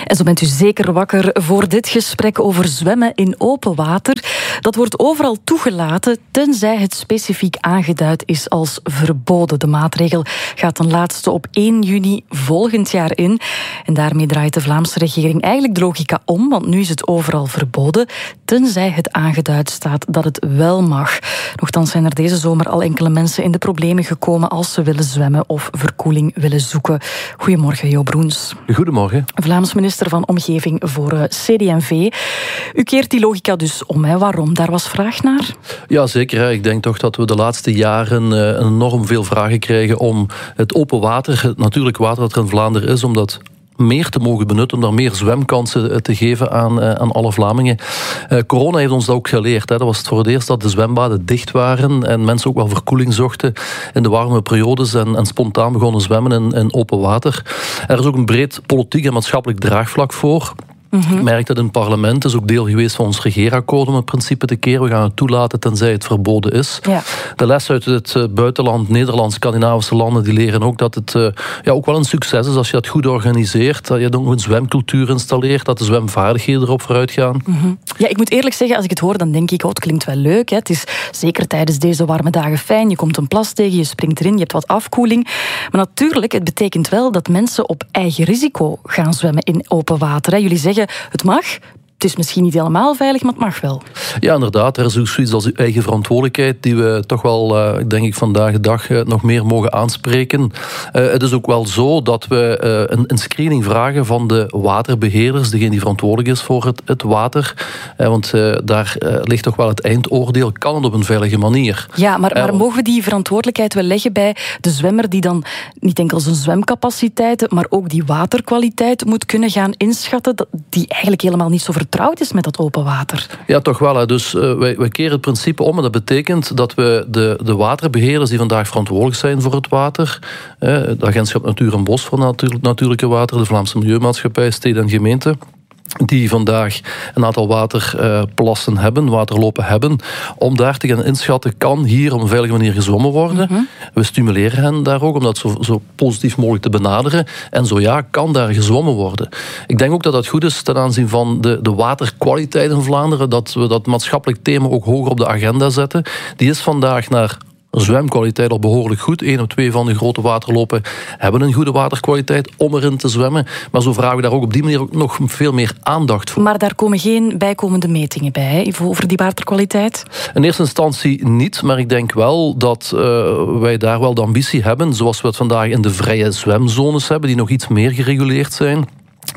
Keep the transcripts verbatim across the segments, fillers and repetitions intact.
En zo bent u zeker wakker voor dit gesprek over zwemmen in open water. Dat wordt overal toegelaten, tenzij het specifiek aangeduid is als verboden. De maatregel gaat ten laatste op één juni volgend jaar in. En daarmee draait de Vlaamse regering eigenlijk de logica om, want nu is het overal verboden, tenzij het aangeduid staat dat het wel mag. Nochtans zijn er deze zomer al enkele mensen in de problemen gekomen als ze willen zwemmen of verkoeling willen zoeken. Goedemorgen, Jo Broens. Goedemorgen. Vlaams minister van Omgeving voor C D en V. U keert die logica dus om, hè? Waarom? Daar was vraag naar? Ja, zeker. Hè. Ik denk toch dat we de laatste jaren uh, enorm veel vragen krijgen om het open water, het natuurlijk water dat er in Vlaanderen is, om dat meer te mogen benutten, om daar meer zwemkansen te geven aan, uh, aan alle Vlamingen. Uh, corona heeft ons dat ook geleerd. Hè. Dat was het voor het eerst dat de zwembaden dicht waren en mensen ook wel verkoeling zochten in de warme periodes en, en spontaan begonnen zwemmen in, in open water. Er is ook een breed politiek en maatschappelijk draagvlak voor. Mm-hmm. Ik merk dat in het parlement is ook deel geweest van ons regeerakkoord om het principe te keren. We gaan het toelaten tenzij het verboden is. Ja. De les uit het buitenland, Nederland, Scandinavische landen, die leren ook dat het uh, ja, ook wel een succes is als je dat goed organiseert. Dat je dan ook een zwemcultuur installeert, dat de zwemvaardigheden erop vooruit gaan. Mm-hmm. Ja, ik moet eerlijk zeggen, als ik het hoor, dan denk ik, oh, het klinkt wel leuk. Hè. Het is zeker tijdens deze warme dagen fijn. Je komt een plas tegen, je springt erin, je hebt wat afkoeling. Maar natuurlijk, het betekent wel dat mensen op eigen risico gaan zwemmen in open water. Hè. Jullie zeggen, het mag. Het is misschien niet helemaal veilig, maar het mag wel. Ja, inderdaad. Er is ook zoiets als uw eigen verantwoordelijkheid die we toch wel, uh, denk ik, vandaag de dag uh, nog meer mogen aanspreken. Uh, het is ook wel zo dat we uh, een, een screening vragen van de waterbeheerders, degene die verantwoordelijk is voor het, het water. Uh, want uh, daar uh, ligt toch wel het eindoordeel. Kan het op een veilige manier? Ja, maar, maar uh, mogen we die verantwoordelijkheid wel leggen bij de zwemmer die dan niet enkel zijn zwemcapaciteiten, maar ook die waterkwaliteit moet kunnen gaan inschatten, die eigenlijk helemaal niet zo vertrouwd is met dat open water? Ja, toch wel. Hè. Dus uh, wij, wij keren het principe om en dat betekent dat we de, de waterbeheerders die vandaag verantwoordelijk zijn voor het water, uh, het Agentschap Natuur en Bos voor natuur, Natuurlijke Water, de Vlaamse Milieumaatschappij, steden en gemeenten, die vandaag een aantal waterplassen hebben, waterlopen hebben, om daar te gaan inschatten, kan hier op een veilige manier gezwommen worden. Mm-hmm. We stimuleren hen daar ook om dat zo, zo positief mogelijk te benaderen. En zo ja, kan daar gezwommen worden. Ik denk ook dat dat goed is ten aanzien van de, de waterkwaliteit in Vlaanderen, dat we dat maatschappelijk thema ook hoger op de agenda zetten. Die is vandaag naar zwemkwaliteit al behoorlijk goed. Eén of twee van de grote waterlopen hebben een goede waterkwaliteit om erin te zwemmen. Maar zo vragen we daar ook op die manier ook nog veel meer aandacht voor. Maar daar komen geen bijkomende metingen bij, hè, over die waterkwaliteit? In eerste instantie niet, maar ik denk wel dat uh, wij daar wel de ambitie hebben, zoals we het vandaag in de vrije zwemzones hebben, die nog iets meer gereguleerd zijn.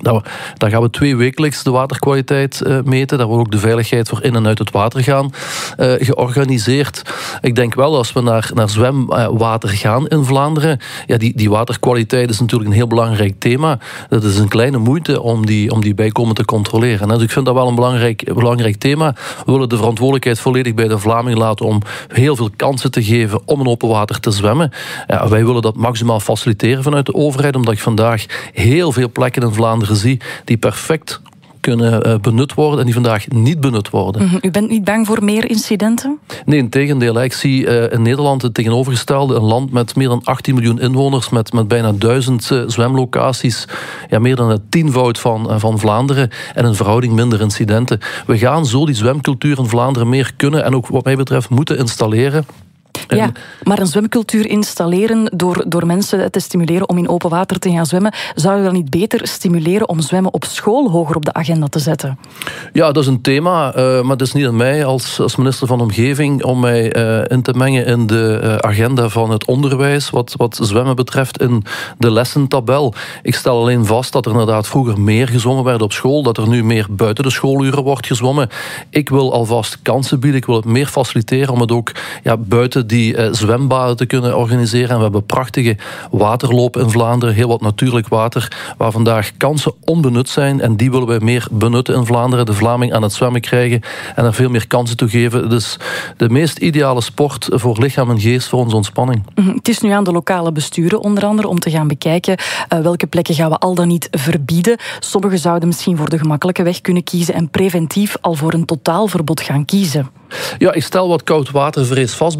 Daar gaan we twee wekelijks de waterkwaliteit uh, meten. Daar wordt ook de veiligheid voor in en uit het water gaan uh, georganiseerd. Ik denk wel, als we naar, naar zwemwater gaan in Vlaanderen, ja, die, die waterkwaliteit is natuurlijk een heel belangrijk thema. Dat is een kleine moeite om die, om die bijkomend te controleren. Dus ik vind dat wel een belangrijk, belangrijk thema. We willen de verantwoordelijkheid volledig bij de Vlamingen laten om heel veel kansen te geven om in open water te zwemmen. Ja, wij willen dat maximaal faciliteren vanuit de overheid, omdat ik vandaag heel veel plekken in Vlaanderen zie die perfect kunnen benut worden en die vandaag niet benut worden. Mm-hmm. U bent niet bang voor meer incidenten? Nee, integendeel. Ik zie uh, in Nederland het tegenovergestelde. Een land met meer dan achttien miljoen inwoners, met, met bijna duizend uh, zwemlocaties. Ja, meer dan het tienvoud van, uh, van Vlaanderen en een verhouding minder incidenten. We gaan zo die zwemcultuur in Vlaanderen meer kunnen en ook wat mij betreft moeten installeren. Ja, maar een zwemcultuur installeren door, door mensen te stimuleren om in open water te gaan zwemmen, zou je dan niet beter stimuleren om zwemmen op school hoger op de agenda te zetten? Ja, dat is een thema, uh, maar het is niet aan mij als, als minister van Omgeving om mij uh, in te mengen in de uh, agenda van het onderwijs, wat, wat zwemmen betreft in de lessentabel. Ik stel alleen vast dat er inderdaad vroeger meer gezwommen werd op school, dat er nu meer buiten de schooluren wordt gezwommen. Ik wil alvast kansen bieden, ik wil het meer faciliteren om het ook ja, buiten die uh, zwembaden te kunnen organiseren. En we hebben prachtige waterlopen in Vlaanderen, heel wat natuurlijk water, waar vandaag kansen onbenut zijn. En die willen wij meer benutten in Vlaanderen. De Vlaming aan het zwemmen krijgen en er veel meer kansen toe geven. Dus de meest ideale sport voor lichaam en geest, voor onze ontspanning. Mm-hmm. Het is nu aan de lokale besturen onder andere om te gaan bekijken uh, welke plekken gaan we al dan niet verbieden. Sommigen zouden misschien voor de gemakkelijke weg kunnen kiezen en preventief al voor een totaalverbod gaan kiezen. Ja, ik stel wat koudwatervrees vast bij heel wat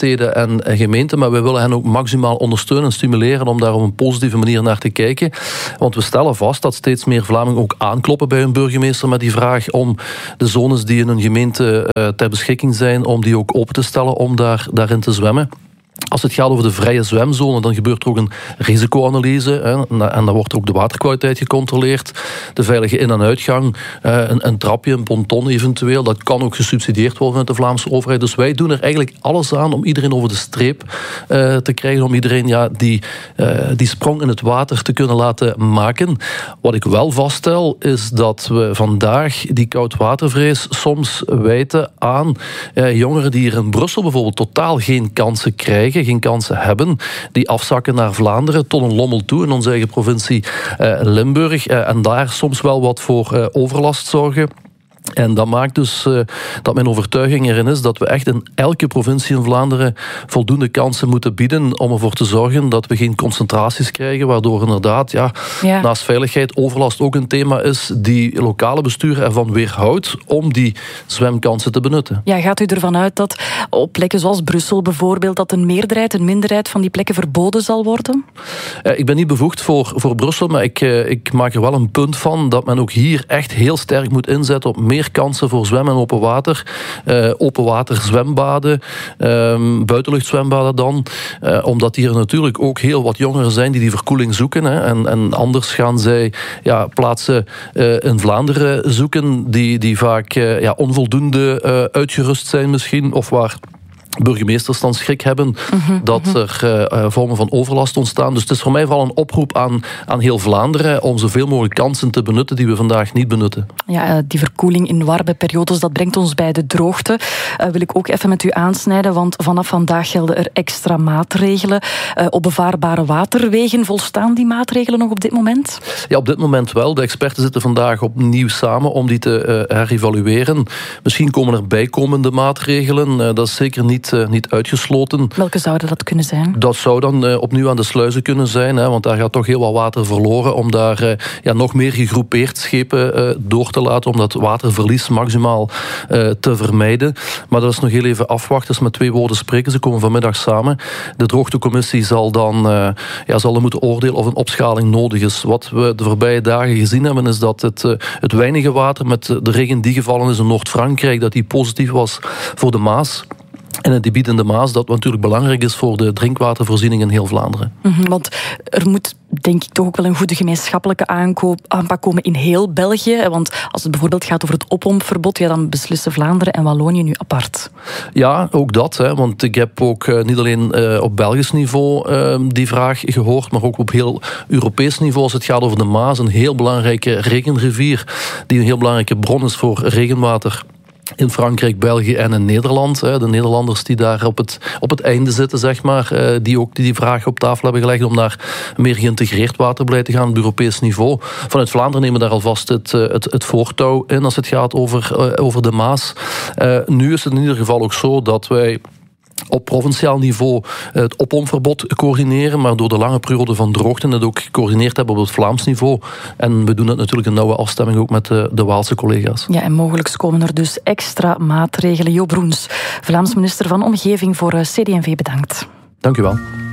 steden en gemeenten, maar wij willen hen ook maximaal ondersteunen en stimuleren om daar op een positieve manier naar te kijken. Want we stellen vast dat steeds meer Vlamingen ook aankloppen bij hun burgemeester met die vraag om de zones die in hun gemeente uh, ter beschikking zijn, om die ook open te stellen om daar, daarin te zwemmen. Als het gaat over de vrije zwemzone, dan gebeurt er ook een risicoanalyse. Hè, en dan wordt er ook de waterkwaliteit gecontroleerd. De veilige in- en uitgang, een, een trapje, een ponton eventueel. Dat kan ook gesubsidieerd worden vanuit de Vlaamse overheid. Dus wij doen er eigenlijk alles aan om iedereen over de streep uh, te krijgen. Om iedereen ja, die, uh, die sprong in het water te kunnen laten maken. Wat ik wel vaststel, is dat we vandaag die koudwatervrees soms wijten aan uh, jongeren die hier in Brussel bijvoorbeeld totaal geen kansen krijgen. Geen kansen hebben, die afzakken naar Vlaanderen tot een Lommel toe in onze eigen provincie uh, Limburg uh, en daar soms wel wat voor uh, overlast zorgen. En dat maakt dus uh, dat mijn overtuiging erin is dat we echt in elke provincie in Vlaanderen voldoende kansen moeten bieden om ervoor te zorgen dat we geen concentraties krijgen, waardoor inderdaad ja, ja. naast veiligheid overlast ook een thema is die lokale besturen ervan weerhoudt om die zwemkansen te benutten. Ja, gaat u ervan uit dat op plekken zoals Brussel bijvoorbeeld dat een meerderheid, een minderheid van die plekken verboden zal worden? Uh, ik ben niet bevoegd voor, voor Brussel, maar ik, uh, ik maak er wel een punt van dat men ook hier echt heel sterk moet inzetten op meer kansen voor zwemmen en open water. Uh, open water zwembaden, uh, buitenluchtzwembaden dan. Uh, omdat hier natuurlijk ook heel wat jongeren zijn die die verkoeling zoeken. Hè. En, en anders gaan zij ja, plaatsen uh, in Vlaanderen zoeken die, die vaak uh, ja, onvoldoende uh, uitgerust zijn misschien, of waar burgemeesters dan schrik hebben mm-hmm, dat mm-hmm. er uh, vormen van overlast ontstaan. Dus het is voor mij vooral een oproep aan, aan heel Vlaanderen om zoveel mogelijk kansen te benutten die we vandaag niet benutten. Ja, die verkoeling in warme periodes, dat brengt ons bij de droogte. Uh, wil ik ook even met u aansnijden, want vanaf vandaag gelden er extra maatregelen. Uh, op bevaarbare waterwegen, volstaan die maatregelen nog op dit moment? Ja, op dit moment wel. De experten zitten vandaag opnieuw samen om die te uh, herevalueren. Misschien komen er bijkomende maatregelen. Uh, dat is zeker niet Uh, niet uitgesloten. Welke zouden dat kunnen zijn? Dat zou dan uh, opnieuw aan de sluizen kunnen zijn, hè, want daar gaat toch heel wat water verloren om daar uh, ja, nog meer gegroepeerd schepen uh, door te laten om dat waterverlies maximaal uh, te vermijden. Maar dat is nog heel even afwachten. Dus met twee woorden spreken. Ze komen vanmiddag samen. De droogtecommissie zal dan uh, ja, zal dan moeten oordelen of een opschaling nodig is. Wat we de voorbije dagen gezien hebben is dat het, uh, het weinige water met de regen die gevallen is in Noord-Frankrijk, dat die positief was voor de Maas. En het gebied in de Maas, dat natuurlijk belangrijk is voor de drinkwatervoorziening in heel Vlaanderen. Mm-hmm, want er moet, denk ik, toch ook wel een goede gemeenschappelijke aankoop, aanpak komen in heel België. Want als het bijvoorbeeld gaat over het oppompverbod, ja, dan beslissen Vlaanderen en Wallonië nu apart. Ja, ook dat. Hè, want ik heb ook uh, niet alleen uh, op Belgisch niveau uh, die vraag gehoord, maar ook op heel Europees niveau als het gaat over de Maas. Een heel belangrijke regenrivier, die een heel belangrijke bron is voor regenwater. In Frankrijk, België en in Nederland. De Nederlanders die daar op het, op het einde zitten, zeg maar, die ook die vraag op tafel hebben gelegd om naar meer geïntegreerd waterbeleid te gaan op Europees niveau. Vanuit Vlaanderen nemen we daar alvast het, het, het voortouw in als het gaat over, over de Maas. Uh, nu is het in ieder geval ook zo dat wij op provinciaal niveau het opontverbod coördineren, maar door de lange periode van droogte het ook gecoördineerd hebben op het Vlaams niveau. En we doen dat natuurlijk in nauwe afstemming ook met de, de Waalse collega's. Ja, en mogelijk komen er dus extra maatregelen. Jo Broens, Vlaams minister van Omgeving voor C D en V, bedankt. Dank u wel.